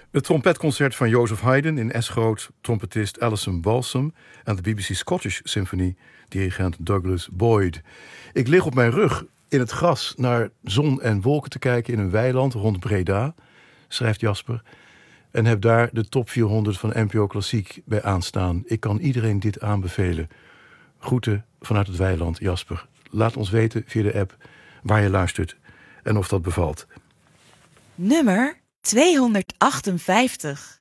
Het trompetconcert van Joseph Haydn in S-groot, trompetist Alison Balsam en de BBC Scottish Symphony, dirigent Douglas Boyd. Ik lig op mijn rug in het gras naar zon en wolken te kijken in een weiland rond Breda, schrijft Jasper, en heb daar de top 400 van NPO Klassiek bij aanstaan. Ik kan iedereen dit aanbevelen. Groeten vanuit het weiland, Jasper. Laat ons weten via de app waar je luistert en of dat bevalt. Nummer 258.